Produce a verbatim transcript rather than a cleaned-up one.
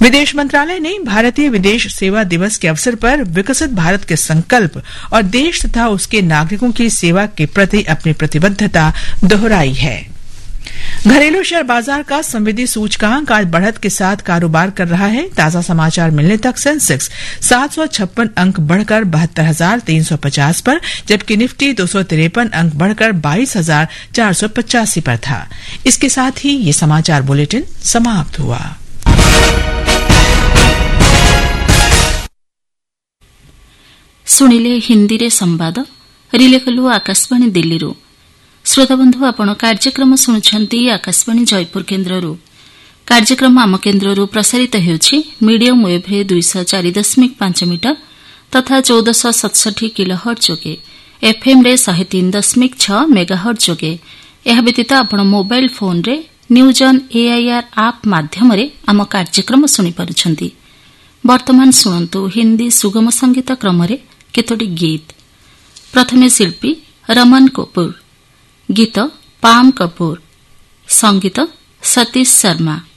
विदेश मंत्रालय ने भारतीय विदेश सेवा दिवस के अवसर पर विकसित भारत के संकल्प और देश तथा उसके नागरिकों की सेवा के प्रति अपनी प्रतिबद्धता दोहराई है। घरेलू शेयर बाजार का संवेदी सूचकांक आज बढ़त के साथ कारोबार कर रहा है। ताजा समाचार मिलने तक सेंसेक्स सात सौ छप्पन अंक बढ़कर बहत्तर हजार तीन सौ पचास पर, जबकि निफ्टी दो सौ तिरपन अंक बढ़कर बाईस हजार चार सौ पचासी पर था। इसके साथ ही ये समाचार बुलेटिन समाप्त हुआ। सुनिले हिंदी रे संवाद रिले कलु आकाशवाणी दिल्ली रू। श्रोता बंधु आपण कार्यक्रम शुणुछंती आकाशवाणी जयपुर केन्द्ररू। कार्यक्रम आम केन्द्ररू प्रसारित हेउछि मीडियम वेव रे दो सौ चार दशमिक पांच मीटर तथा चौदह सौ सतसठ किलोहर्ट्ज जोगे एफएम रे एक सौ तीन दशमिक छह मेगाहर्ट्ज जोगे। यह व्यतीत आपण मोबाइल फोन रे न्यूज ऑन एआईआर आप माध्यम रे आम कार्यक्रम शुनि पारुछंती। वर्तमान शुणंतु हिंदी सुगम संगीत क्रम रे केतोटी गीत। प्रथमे शिल्पी रमन कपूर, गीत पाम कपूर, संगीत सतीश शर्मा।